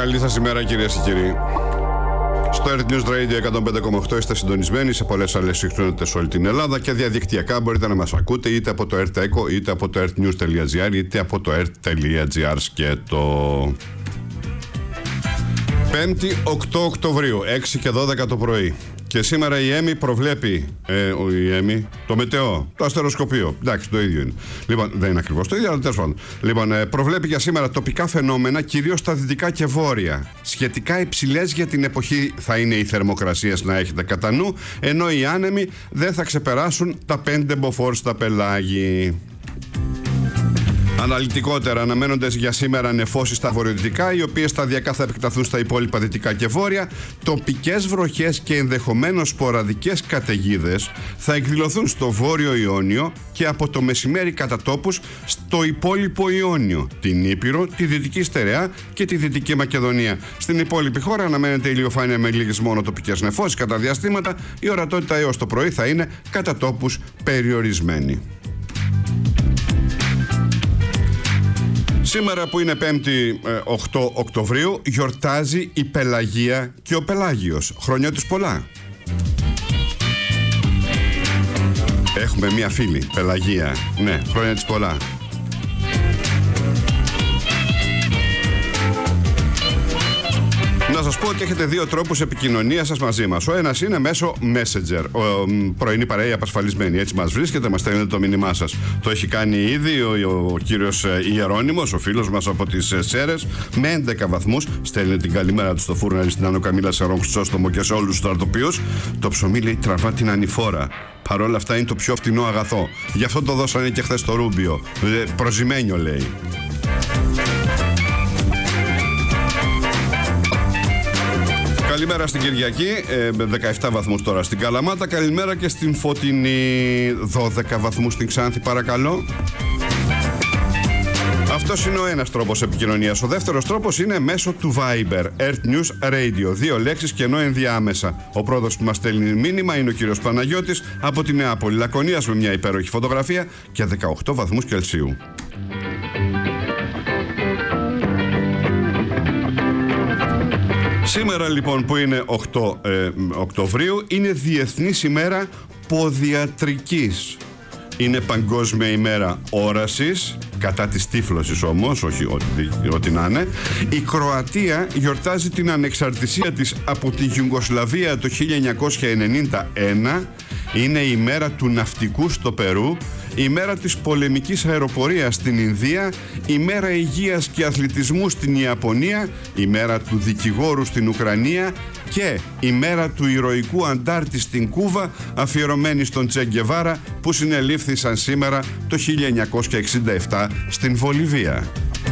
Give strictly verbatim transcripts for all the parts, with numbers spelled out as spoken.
Καλή σας ημέρα, κυρίες και κύριοι. Στο Earth News Radio εκατόν πέντε κόμμα οκτώ είστε συντονισμένοι σε πολλές άλλες συχνότητες σε όλη την Ελλάδα και διαδικτυακά μπορείτε να μας ακούτε είτε από το Earth Echo, είτε από το earthnews.gr, είτε από το earth.gr σκέτο. Πέμπτη οκτώ Οκτωβρίου, έξι και δώδεκα το πρωί. Και σήμερα η ΕΜΗ προβλέπει, ε, η ΕΜΗ, το μετεό, το αστεροσκοπείο. Εντάξει, το ίδιο είναι. Λοιπόν, δεν είναι ακριβώς το ίδιο, αλλά τέλος πάντων. Λοιπόν, ε, προβλέπει για σήμερα τοπικά φαινόμενα, κυρίως στα δυτικά και βόρεια. Σχετικά υψηλές για την εποχή θα είναι οι θερμοκρασίες, να έχετε κατά νου, ενώ οι άνεμοι δεν θα ξεπεράσουν τα πέντε μποφόρ στα πελάγι. Αναλυτικότερα, αναμένονται για σήμερα νεφώσεις στα βορειοδυτικά, οι οποίες σταδιακά θα επεκταθούν στα υπόλοιπα δυτικά και βόρεια. Τοπικές βροχές και ενδεχομένως σποραδικές καταιγίδες θα εκδηλωθούν στο βόρειο Ιόνιο και από το μεσημέρι κατά τόπους στο υπόλοιπο Ιόνιο, την Ήπειρο, τη Δυτική Στερεά και τη Δυτική Μακεδονία. Στην υπόλοιπη χώρα αναμένεται ηλιοφάνεια με λίγες μόνο τοπικές νεφώσεις κατά διαστήματα. Η ορατότητα έως το πρωί θα είναι κατά τόπους περιορισμένη. Σήμερα που είναι πέμπτη οκτώ Οκτωβρίου γιορτάζει η Πελαγία και ο Πελάγιος. Χρόνια τους πολλά. Έχουμε μία φίλη, Πελαγία. Ναι, χρόνια της πολλά. Να σας πω ότι έχετε δύο τρόπους επικοινωνίας σας μαζί μας. Ο ένας είναι μέσω Messenger. Ο, πρωινή παρέα απασφαλισμένη. Έτσι μας βρίσκεται, μας στέλνετε το μήνυμά σας. Το έχει κάνει ήδη ο, ο κύριος Ιερώνυμος, ο φίλος μας από τις Σέρρες, με έντεκα βαθμούς. Στέλνει την καλημέρα του στο Φούρναρη, στην Άνω Καμίλα, σε Ρον Χρυσόστομο και σε όλους τους στρατοποιούς. Το ψωμί, λέει, τραβά την ανηφόρα. Παρ' όλα αυτά είναι το πιο φτηνό αγαθό. Γι' αυτό το δώσανε και χθες στο Ρούμπιο. Προζημένιο, λέει. Καλημέρα στην Κυριακή, δεκαεπτά βαθμούς τώρα στην Καλαμάτα. Καλημέρα και στην Φωτεινή, δώδεκα βαθμούς στην Ξάνθη, παρακαλώ. Αυτός είναι ο ένας τρόπος επικοινωνίας. Ο δεύτερος τρόπος είναι μέσω του Viber, Earth News Radio. Δύο λέξεις και ενώ ενδιάμεσα. Ο πρώτος που μας στέλνει μήνυμα είναι ο κύριος Παναγιώτης από τη Νεάπολη Λακωνίας με μια υπέροχη φωτογραφία και δεκαοκτώ βαθμούς Κελσίου. Σήμερα λοιπόν που είναι οκτώ Οκτωβρίου είναι Διεθνής ημέρα ποδιατρικής. Είναι Παγκόσμια ημέρα όρασης, κατά της τύφλωσης όμως, όχι ό,τι, ό,τι να είναι. Η Κροατία γιορτάζει την ανεξαρτησία της από τη Ιουγκοσλαβία το χίλια εννιακόσια ενενήντα ένα. Είναι η μέρα του ναυτικού στο Περού, η μέρα της πολεμικής αεροπορίας στην Ινδία, η μέρα υγείας και αθλητισμού στην Ιαπωνία, η μέρα του δικηγόρου στην Ουκρανία και η μέρα του ηρωικού αντάρτη στην Κούβα, αφιερωμένη στον Τσε Γκεβάρα, που συνελήφθησαν σήμερα το χίλια εννιακόσια εξήντα επτά στην Βολιβία.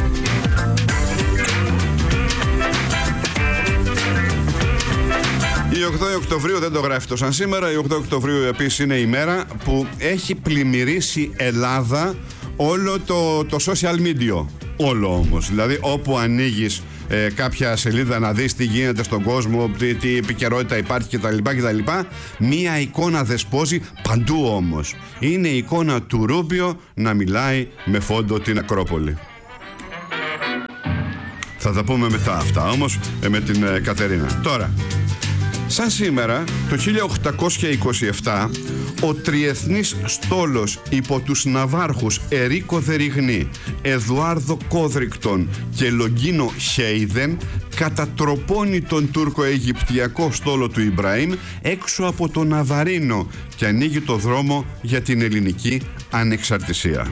Η οκτώ Οκτωβρίου δεν το γράφει το σαν σήμερα. Η οκτώ Οκτωβρίου επίσης είναι η μέρα που έχει πλημμυρίσει Ελλάδα όλο το, το social media. Όλο όμως. Δηλαδή όπου ανοίγεις ε, κάποια σελίδα να δεις τι γίνεται στον κόσμο, τι, τι επικαιρότητα υπάρχει κτλ, κτλ. Μία εικόνα δεσπόζει παντού όμως. Είναι η εικόνα του Ρούμπιο να μιλάει με φόντο την Ακρόπολη. Θα τα πούμε μετά αυτά όμως ε, με την ε, Κατερίνα. Τώρα, σαν σήμερα, το χίλια οκτακόσια είκοσι επτά, ο τριεθνής στόλος υπό τους ναυάρχους Ερίκο Δεριγνή, Εδουάρδο Κόδρικτον και Λογκίνο Χέιδεν κατατροπώνει τον τουρκο-αιγυπτιακό στόλο του Ιμπραήμ έξω από το Ναβαρίνο και ανοίγει το δρόμο για την ελληνική ανεξαρτησία.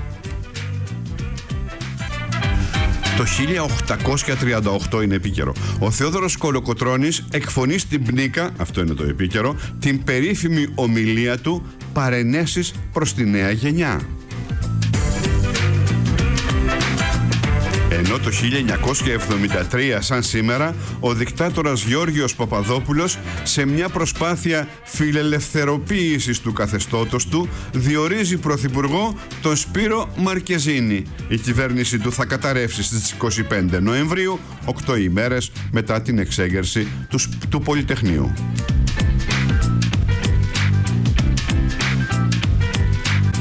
Το χίλια οκτακόσια τριάντα οκτώ είναι επίκαιρο. Ο Θεόδωρος Κολοκοτρώνης εκφωνεί στην Πνίκα, αυτό είναι το επίκαιρο, την περίφημη ομιλία του «Παρενέσεις προς τη νέα γενιά». Ενώ το χίλια εννιακόσια εβδομήντα τρία, σαν σήμερα, ο δικτάτορας Γιώργιος Παπαδόπουλος, σε μια προσπάθεια φιλελευθεροποίησης του καθεστώτος του, διορίζει πρωθυπουργό τον Σπύρο Μαρκεζίνη. Η κυβέρνηση του θα καταρρεύσει στις είκοσι πέντε Νοεμβρίου, οκτώ ημέρες μετά την εξέγερση του, του Πολυτεχνείου.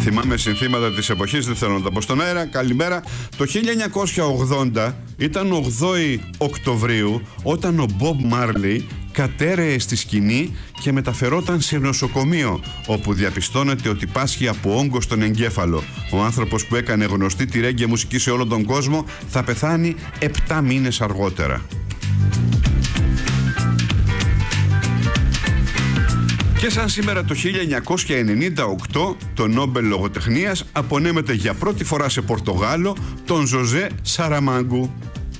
θυμάμαι συνθήματα της εποχής, δεν θέλω να τα πω στον αέρα. Καλημέρα. Το χίλια εννιακόσια ογδόντα ήταν ογδόη Οκτωβρίου όταν ο Μπομπ Μάρλι κατέρεε στη σκηνή και μεταφερόταν σε νοσοκομείο, όπου διαπιστώνεται ότι πάσχει από όγκο στον εγκέφαλο. Ο άνθρωπος που έκανε γνωστή τη ρέγγε μουσική σε όλο τον κόσμο θα πεθάνει επτά μήνες αργότερα. Και σαν σήμερα το χίλια εννιακόσια ενενήντα οκτώ το Νόμπελ Λογοτεχνίας απονέμεται για πρώτη φορά σε Πορτογάλο τον Ζωζέ Σαραμάγκου.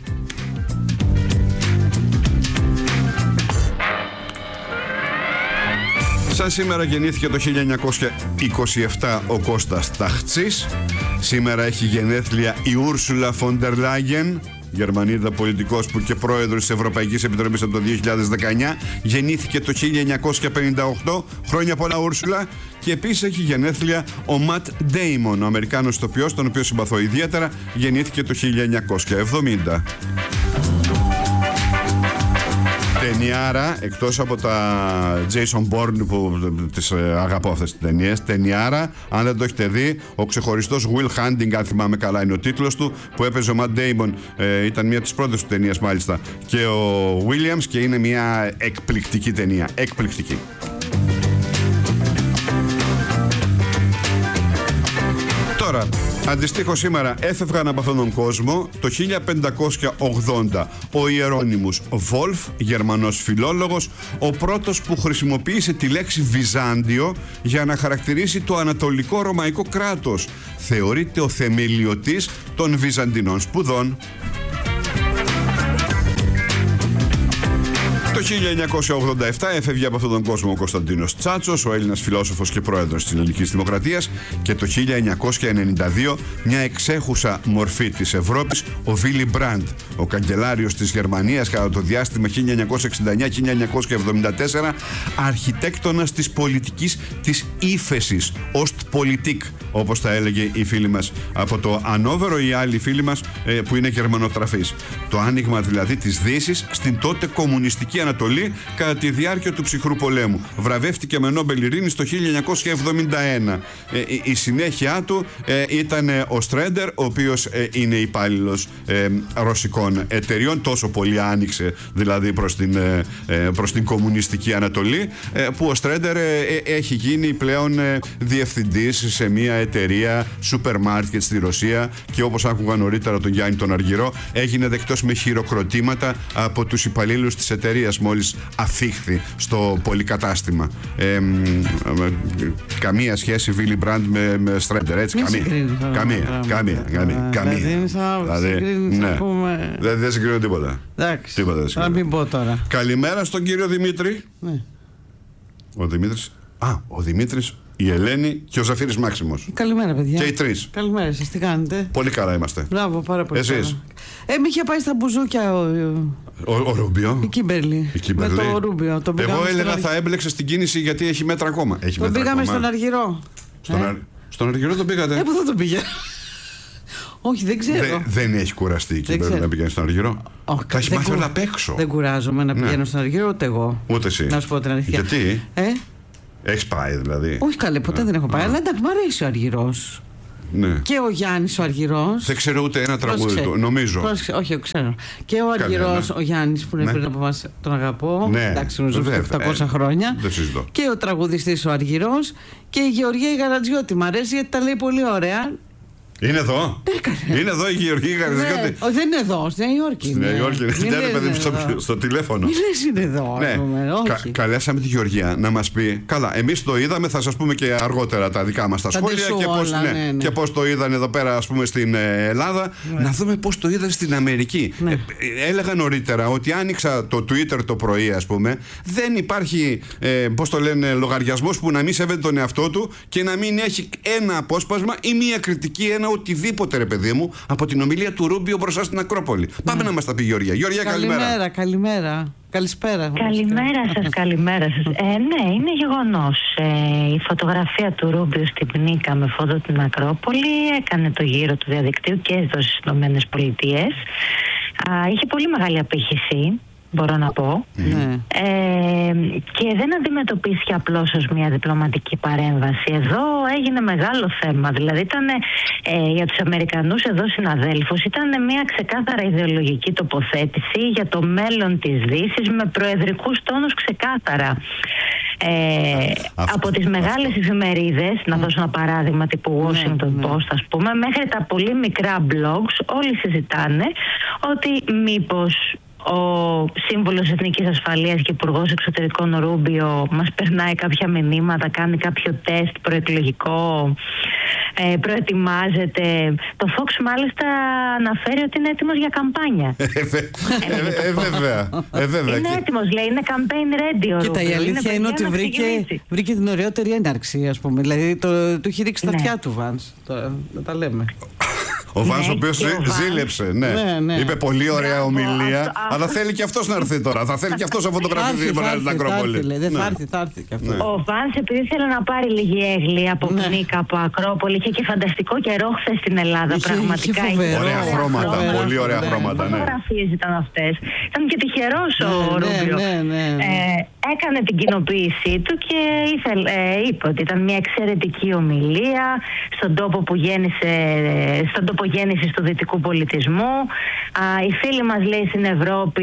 Σαν σήμερα γεννήθηκε το χίλια εννιακόσια είκοσι επτά ο Κώστας Ταχτσής. Σήμερα έχει γενέθλια η Ούρσουλα Φοντερ Λάγεν, Γερμανίδα πολιτικός που και πρόεδρος της Ευρωπαϊκής Επιτροπής από το δύο χιλιάδες δεκαεννιά. Γεννήθηκε το χίλια εννιακόσια πενήντα οκτώ. Χρόνια πολλά, Ούρσουλα. Και επίσης έχει γενέθλια ο Ματ Ντέιμον, ο Αμερικάνος ηθοποιός, τον οποίο συμπαθώ ιδιαίτερα. Γεννήθηκε το χίλια εννιακόσια εβδομήντα. Ταινιάρα, εκτός από τα Jason Bourne που τις αγαπώ αυτές τις ταινίες, ταινιάρα, αν δεν το έχετε δει, ο ξεχωριστός Will Hunting, αν θυμάμαι καλά είναι ο τίτλος του, που έπαιζε ο Matt Damon, ε, ήταν μία από τις πρώτες του ταινίες μάλιστα, και ο Williams, και είναι μία εκπληκτική ταινία, εκπληκτική. Τώρα, αντιστοίχως σήμερα έφευγαν από αυτόν τον κόσμο το χίλια πεντακόσια ογδόντα ο Ιερώνυμος Βόλφ, Γερμανός φιλόλογος, ο πρώτος που χρησιμοποίησε τη λέξη Βυζάντιο για να χαρακτηρίσει το ανατολικό ρωμαϊκό κράτος. Θεωρείται ο θεμελιωτής των βυζαντινών σπουδών. Το χίλια εννιακόσια ογδόντα επτά έφευγε από αυτόν τον κόσμο ο Κωνσταντίνος Τσάτσος, ο Έλληνας φιλόσοφος και πρόεδρος της Ελληνικής Δημοκρατίας, και το χίλια εννιακόσια ενενήντα δύο μια εξέχουσα μορφή της Ευρώπης, ο Βίλι Μπραντ, ο καγκελάριος της Γερμανίας κατά το διάστημα χίλια εννιακόσια εξήντα εννιά με χίλια εννιακόσια εβδομήντα τέσσερα, αρχιτέκτονας της πολιτικής της ύφεσης, Ostpolitik, όπως τα έλεγε η φίλη μας από το Ανόβερο, η άλλη φίλη μας ε, που είναι γερμανοτραφής. Το άνοιγμα δηλαδή της Δύσης στην τότε κομμουνιστική Ανατολή κατά τη διάρκεια του ψυχρού πολέμου. Βραβεύτηκε με Νόμπελ Ειρήνης το χίλια εννιακόσια εβδομήντα ένα. Ε, η, η συνέχεια του ε, ήταν ε, ο Στρέντερ, ο οποίος ε, είναι υπάλληλος ε, ρωσικών εταιριών. Τόσο πολύ άνοιξε δηλαδή προς την, ε, προς την κομμουνιστική Ανατολή, ε, που ο Στρέντερ ε, ε, έχει γίνει πλέον ε, διευθυντής σε μια εταιρεία σούπερ μάρκετ στη Ρωσία, και όπως άκουγα νωρίτερα τον Γιάννη τον Αργυρό, έγινε δεκτός με χειροκροτήματα από τους υπαλλήλους της εταιρείας μόλις αφήχθη στο πολυκατάστημα. Ε, ε, καμία σχέση Βίλι Μπραντ με, με Στρέντερ, έτσι, καμία. Καμία, καμία, καμία, καμία. Δηλαδή, ναι, δεν συγκρίνω τίποτα. Εντάξει, θα μην πω τώρα. Καλημέρα στον κύριο Δημήτρη. Ναι. Ο Δημήτρης, α, ο Δημήτρης, η Ελένη και ο Ζαφύρης Μάξιμος. Καλημέρα, παιδιά. Και οι τρεις. Καλημέρα σας, τι κάνετε? Πολύ καλά είμαστε. Μπράβο, πάρα πολύ. Εσείς? Ε, με είχε πάει στα μπουζούκια ο, ο, ο Ρούμπιο. η Κίμπερλι. Η Κίμπερλι. Με το Ρούμπιο. Τον Εγώ έλεγα στον... θα έμπλεξε στην κίνηση γιατί έχει μέτρα ακόμα. Έχει τον μέτρα πήγαμε ακόμα. στον Αργυρό. Στον, ε? αρ... στον Αργυρό τον πήγατε? Ε, πού θα τον πήγε? Όχι, δεν ξέρω. Δε, δεν έχει κουραστεί η Κίμπερλι να πηγαίνει στον Αργυρό. Όχι, τα έχει μάθει όλα απ' έξω. Δεν κουράζομαι να πηγαίνω ναι. στον Αργυρό, ούτε εγώ. Ούτε εσύ. Να σου πω την αλήθεια. Γιατί? Ε? Έχεις πάει δηλαδή? Όχι καλέ, ποτέ ναι. δεν έχω πάει. Ναι. Αλλά εντάξει, μου αρέσει ο Αργυρός. Ναι. Και ο Γιάννης ο Αργυρός. Δεν ξέρω ούτε ένα τραγούδι του, νομίζω. Πρόσεξε, όχι, ξέρω. Και ο Αργυρός, ναι. ο Γιάννης που είναι ναι. πριν από εμάς, τον αγαπώ. Ναι. Εντάξει, μου ζούσε επτακόσια ε, χρόνια. Δεν συζητώ. Και ο τραγουδιστής ο Αργυρός. Και η Γεωργία η Γαρατζιώτη. Μ' αρέσει γιατί τα λέει πολύ ωραία. Είναι εδώ. Έκανε. Είναι εδώ η Γεωργία Γαρατζιώτη. Ναι. Όχι, δεν είναι εδώ. Στη Νέα Υόρκη. Στη Νέα Υόρκη. Ναι, παιδί μου, στο, στο τηλέφωνο. Μη λες είναι εδώ. Ναι. Κα, καλέσαμε τη Γεωργία να μας πει. Καλά, εμείς το είδαμε, θα σας πούμε και αργότερα τα δικά μας τα, τα σχόλια και πώς, ναι, ναι, ναι. και πώς το είδαν εδώ πέρα, ας πούμε, στην ε, Ελλάδα. Ναι. Να δούμε πώς το είδαν στην Αμερική. Ναι. Ε, έλεγα νωρίτερα ότι άνοιξα το Twitter το πρωί, ας πούμε, δεν υπάρχει, ε, πώς το λένε, λογαριασμός που να μην σέβεται τον εαυτό του και να μην έχει ένα απόσπασμα ή μία κριτική, ένα οτιδήποτε, ρε παιδί μου, από την ομιλία του Ρούμπιο μπροστά στην Ακρόπολη. Ναι. Πάμε να μας τα πει η Γεωργία. Γεωργία, καλημέρα. Καλημέρα, καλημέρα. Καλησπέρα. Καλημέρα σας, καλημέρα σας. Ε, ναι, είναι γεγονός. Ε, η φωτογραφία του Ρούμπιο στην Πνίκα με φώτο την Ακρόπολη έκανε το γύρο του διαδικτύου και εδώ στις Ηνωμένες Πολιτείες. Είχε πολύ μεγάλη απήχηση. μπορώ να πω. Ναι. Ε, και δεν αντιμετωπίστηκε απλώς ως μια διπλωματική παρέμβαση. Εδώ έγινε μεγάλο θέμα. Δηλαδή ήταν ε, για τους Αμερικανούς εδώ συναδέλφους, ήταν μια ξεκάθαρα ιδεολογική τοποθέτηση για το μέλλον της Δύσης με προεδρικούς τόνους ξεκάθαρα. Ε, από τις μεγάλες εφημερίδες, να δώσω ένα παράδειγμα τύπου Washington ναι, Post ας πούμε, μέχρι τα πολύ μικρά blogs, όλοι συζητάνε ότι μήπως ο σύμβουλος Εθνικής Ασφαλείας και υπουργός Εξωτερικών Ρούμπιο μας περνάει κάποια μηνύματα, κάνει κάποιο τεστ προεκλογικό, ε, προετοιμάζεται. Το Fox μάλιστα αναφέρει ότι είναι έτοιμος για καμπάνια. Ε, βέβαια. Είναι έτοιμος, λέει, είναι campaign ready ο Ρούμπιο. Κοίτα, η αλήθεια είναι ότι βρήκε, βρήκε την ωραιότερη έναρξη, ας πούμε. Δηλαδή το, του έχει ρίξει τα αυτιά του Βάνς. Να τα λέμε. Ο Βάνς, ναι, ο οποίος ζήλεψε, ναι. Ναι, ναι. Είπε πολύ ωραία Μπράβο, ομιλία, αυτό, αλλά θέλει και αυτός να έρθει τώρα. Θα θέλει και αυτός να φωτογραφηθεί στην Ακρόπολη. Δεν θα έρθει, θα έρθει και αυτό. Ο Βάνς, επειδή ήθελε να πάρει λίγη έγκλη από Ναι. Πνίκα, από Ακρόπολη, είχε και φανταστικό καιρό χθες στην Ελλάδα. Είχε- Πραγματικά. είχε φοβερό. Ωραία χρώματα, Φοβερά, πολύ ωραία φοβερά. χρώματα, ναι. Φωτογραφίες ήταν αυτές. Ήταν και τυχερός ο Ναι, ναι, Ρούμπιο. ναι, ναι, ναι. Ε, έκανε την κοινοποίησή του και ήθελε, ε, είπε ότι ήταν μια εξαιρετική ομιλία στον τόπο που γέννησε, στον τόπο γέννησης του δυτικού πολιτισμού. Α, οι φίλοι μας, λέει, στην Ευρώπη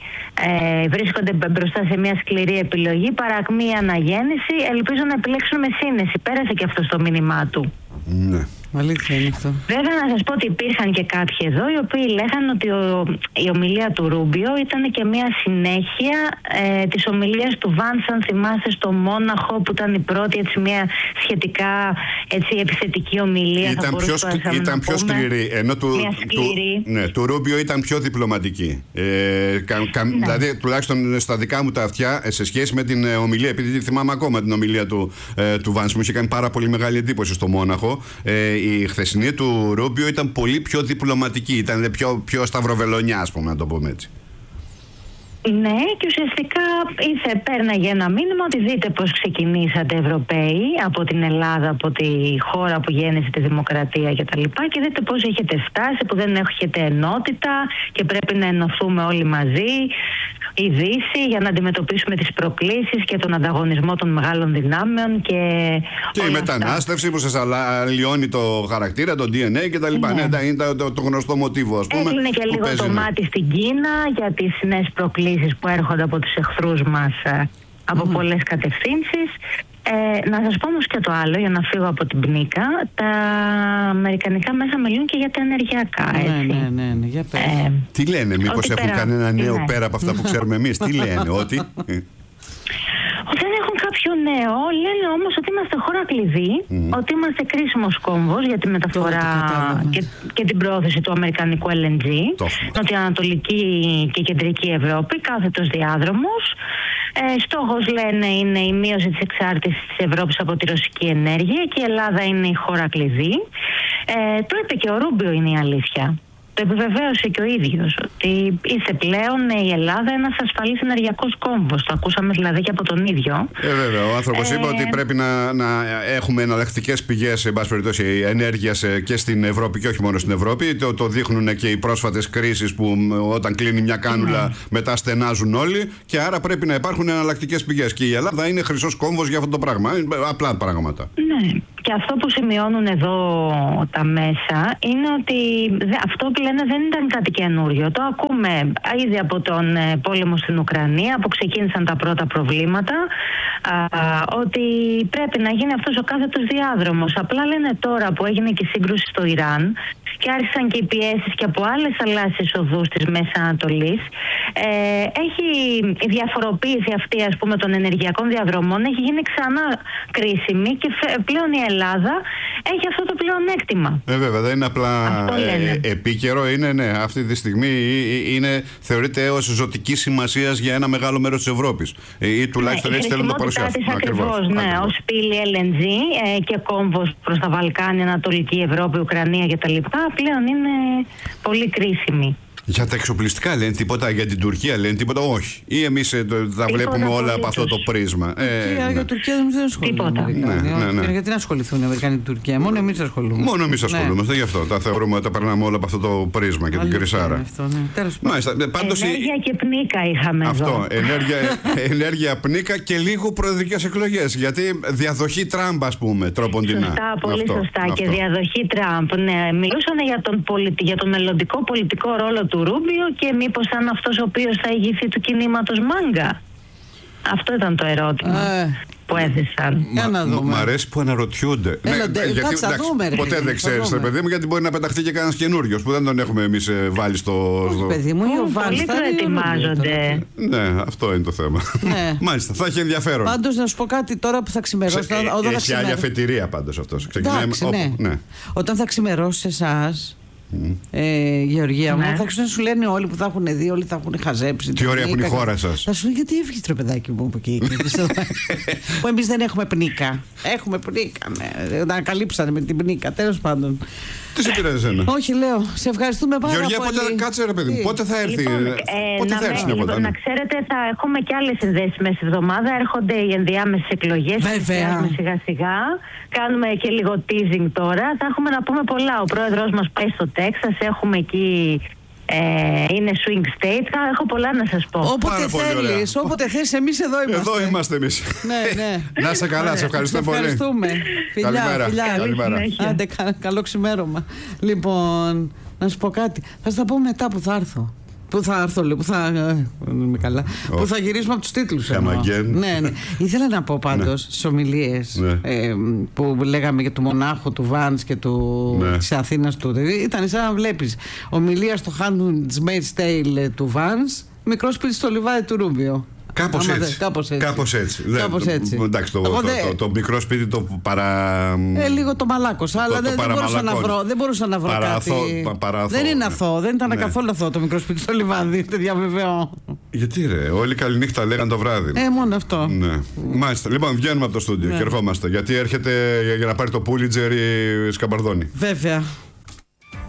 ε, βρίσκονται μπροστά σε μια σκληρή επιλογή, παρακμή αναγέννηση. Ελπίζω να επιλέξουν με σύνεση. Πέρασε και αυτό στο μήνυμά του. Ναι. Αλήθεια είναι αυτό. Βέβαια, να σας πω ότι υπήρχαν και κάποιοι εδώ οι οποίοι λέγανε ότι ο, η ομιλία του Ρούμπιο ήταν και μια συνέχεια ε, της ομιλίας του Βάνς, αν θυμάστε, στο Μόναχο, που ήταν η πρώτη, έτσι, μια σχετικά, έτσι, επιθετική ομιλία. Ήταν πιο, σκ, ήταν πιο σκληρή, ενώ του, σκληρή. του, ναι, του Ρούμπιο ήταν πιο διπλωματική. Ε, κα, κα, ναι. Δηλαδή, τουλάχιστον στα δικά μου τα αυτιά, σε σχέση με την ομιλία, επειδή θυμάμαι ακόμα την ομιλία του, ε, του Βάνς, μου είχε κάνει πάρα πολύ μεγάλη εντύπωση στο Μόναχο. Ε, η χθεσινή του Ρούμπιο ήταν πολύ πιο διπλωματική, ήταν πιο, πιο σταυροβελονιά, ας πούμε, να το πούμε έτσι. Ναι, και ουσιαστικά ήρθε, πέρναγε ένα μήνυμα ότι δείτε πώς ξεκινήσατε Ευρωπαίοι από την Ελλάδα, από τη χώρα που γέννησε τη δημοκρατία κτλ. Και, και δείτε πώς έχετε φτάσει, που δεν έχετε ενότητα και πρέπει να ενωθούμε όλοι μαζί, η Δύση, για να αντιμετωπίσουμε τις προκλήσεις και τον ανταγωνισμό των μεγάλων δυνάμεων και, και η μετανάστευση που σας αλλοιώνει το χαρακτήρα, το ντι εν έι κτλ. Ναι, ναι, είναι το, το, το γνωστό μοτίβο, ας πούμε. Έκλεινε και λίγο το μάτι στην Κίνα για τις νέες προκλήσεις που έρχονται από τους εχθρούς μας από mm. πολλές κατευθύνσεις. Ε, να σας πω όμως και το άλλο, για να φύγω από την Πνίκα. Τα αμερικανικά μέσα μιλούν και για τα ενεργειακά, έτσι. Ναι, ναι, ναι, ναι, για πέρα. Ε, τι λένε, μήπως έχουν πέρα, κανένα νέο ναι. πέρα από αυτά που ξέρουμε εμείς? Τι λένε, ότι... Δεν έχουν κάποιο νέο, λένε όμως ότι είμαστε χώρα κλειδί, mm. ότι είμαστε κρίσιμος κόμβος για τη μεταφορά και, και την πρόθεση του αμερικανικού ελ εν τζι, νοτιοανατολική και κεντρική Ευρώπη, κάθετος διάδρομος. Ε, στόχος, λένε, είναι η μείωση της εξάρτησης της Ευρώπης από τη ρωσική ενέργεια και η Ελλάδα είναι η χώρα κλειδί. Ε, το είπε και ο Ρούμπιο, είναι η αλήθεια. Το επιβεβαίωσε και ο ίδιος, ότι είσαι πλέον η Ελλάδα ένας ασφαλής ενεργειακός κόμβος. Το ακούσαμε δηλαδή και από τον ίδιο. Ε, βέβαια. Ο άνθρωπος ε... είπε ότι πρέπει να, να έχουμε εναλλακτικές πηγές, εν πάση περιπτώσει, ενέργειας και στην Ευρώπη και όχι μόνο στην Ευρώπη. Το, το δείχνουν και οι πρόσφατες κρίσεις που όταν κλείνει μια κάνουλα mm. μετά στενάζουν όλοι. Και άρα πρέπει να υπάρχουν εναλλακτικές πηγές. Και η Ελλάδα είναι χρυσός κόμβος για αυτό το πράγμα. Απλά πράγματα. Ναι. Και αυτό που σημειώνουν εδώ τα μέσα είναι ότι αυτό που λένε δεν ήταν κάτι καινούριο. Το ακούμε ήδη από τον πόλεμο στην Ουκρανία, που ξεκίνησαν τα πρώτα προβλήματα, α, ότι πρέπει να γίνει αυτός ο κάθετος διάδρομος. Απλά λένε τώρα που έγινε και η σύγκρουση στο Ιράν και άρχισαν και οι πιέσεις και από άλλες θαλάσσιες οδούς της Μέσης Ανατολής, ε, έχει η διαφοροποίηση αυτή, ας πούμε, των ενεργειακών διαδρομών έχει γίνει ξανά κρίσιμη και πλέον η Ελλάδα έχει αυτό το πλεονέκτημα. Ε, βέβαια, δεν είναι απλά ε, επίκαιρο, είναι, ναι, αυτή τη στιγμή είναι, θεωρείται ως ζωτική σημασία για ένα μεγάλο μέρος της Ευρώπης. Ή τουλάχιστον ναι, έτσι θέλουν να το παρουσιάσουν. Ακριβώς, ναι, ως πύλη ελ εν τζι ε, και κόμβος προς τα Βαλκάνια, Ανατολική Ευρώπη, Ουκρανία κτλ. Πλέον είναι πολύ κρίσιμη. Για τα εξοπλιστικά λένε τίποτα, για την Τουρκία λένε τίποτα, όχι. Ή εμείς ε, τα βλέπουμε όλα από αυτό το πρίσμα. Ε, για, ναι. για Τουρκία δεν ασχολούνται. Ναι, ναι, ναι. Γιατί να ασχοληθούν οι Αμερικανοί με την Τουρκία, μόνο εμείς ασχολούμαστε. Μόνο εμείς ασχολούμαστε, ναι. Γι' αυτό τα θεωρούμε, τα περνάμε όλα από αυτό το πρίσμα και την κρυσάρα. Μάλιστα. Ενέργεια και πνίκα είχαμε αυτό, εδώ. ενέργεια, ενέργεια πνίκα και λίγο προεδρικές εκλογές. Γιατί διαδοχή Τραμπ, ας πούμε, τροποντινά. Σωστά, πολύ αυτό, σωστά. Αυτό. Και διαδοχή Τραμπ. Ναι, μιλούσαν για τον, πολιτι... για τον μελλοντικό πολιτικό ρόλο του Ρούμπιο και μήπως αν αυτός ο οποίος θα ηγηθεί του κινήματος Μάγκα. Αυτό ήταν το ερώτημα. Ε. Που έθεσαν. Για να δούμε. Μ' αρέσει που αναρωτιούνται. Έλα, ναι, γιατί, εντάξει, δούμε, ρε, ποτέ δεν ξέρεις, ρε παιδί μου, γιατί μπορεί να πεταχτεί και κανένας καινούριος που δεν τον έχουμε εμείς βάλει στο. Όχι, παιδί μου, οι Πολλοί προετοιμάζονται. Ναι, αυτό είναι το θέμα. Ναι. Μάλιστα, θα έχει ενδιαφέρον. Πάντως να σου πω κάτι τώρα που θα ξημερώσει. Ε, έχει άλλη αφετηρία πάντως αυτός. Εντάξει, ναι. Ναι. Όταν θα ξημερώσει εσάς. Mm. Ε, Γεωργία μου, ναι. Θα αρχίσουν να σου λένε όλοι που θα έχουν δει, όλοι θα έχουν χαζέψει. Τι ωραία που είναι η χώρα σας. Θα σου λένε γιατί έφυγε το παιδάκι μου από εκεί. Που εμείς δεν έχουμε πνίκα. Έχουμε πνίκα, ναι. Τα ανακαλύψανε με την πνίκα, τέλος πάντων. Τι σε πειράζει εσένα? Όχι, λέω. Σε ευχαριστούμε πάρα Γεωργία, πολύ. Γεωργία, πότε κάτσε ρε παιδί μου, πότε θα έρθει. Λοιπόν, ε, πότε να, θα έρθει με, λοιπόν, να ξέρετε, θα έχουμε και άλλες συνδέσεις μέσα στη εβδομάδα. Έρχονται οι ενδιάμεσες εκλογές. Βέβαια. Σιγά σιγά. Κάνουμε και λίγο teasing τώρα. Θα έχουμε να πούμε πολλά. Ο πρόεδρος μας πάει στο Τέξας. Έχουμε εκεί. Ε, είναι swing state. Έχω πολλά να σας πω. Όποτε θέλεις, όποτε θες, εμείς εδώ είμαστε. Εδώ είμαστε εμείς. Ναι, ναι. Να είσαι καλά, σε ευχαριστώ πολύ. Ευχαριστούμε. Φιλιά, καλημέρα. φιλιά. Καλημέρα. Άντε, καλό ξημέρωμα. Λοιπόν, να σου πω κάτι. Θα σου τα πω μετά που θα έρθω. Πού θα έρθω, λέω, που θα. Είμαι καλά. Oh. Που θα γυρίσουμε από τους τίτλους. Ναι, ναι. Ήθελα να πω πάντως στις ομιλίες ναι. ε, που λέγαμε για του μονάχου, του Βάνς και του, ναι. της Αθήνας του. Ήταν σαν να βλέπεις ομιλία στο Handmaid's Tale του Βάνς, μικρό σπίτι στο λιβάδι του Ρούμπιο. Κάπως έτσι. Κάπως έτσι. Κάπως έτσι. Κάπως έτσι. Εντάξει, το, το, το, το μικρό σπίτι το παρα. Ε, λίγο το μαλάκωσα, αλλά δεν, δεν, μπορούσα να βρω, δεν μπορούσα να βρω παραθώ, κάτι. πα, παραθώ, δεν είναι ναι. αθώο, δεν ήταν ναι. καθόλου αθώο το μικρό σπίτι στο λιβάδι, te διαβεβαιώ. Γιατί ρε, όλοι καληνύχτα λέγαν το βράδυ. Ε, μόνο αυτό. Ναι. Μάλιστα. Λοιπόν, βγαίνουμε από το στούντιο ναι. και ερχόμαστε. Γιατί έρχεται για να πάρει το Πούλιτζερ η Σκαμπαρδόνη. Βέβαια.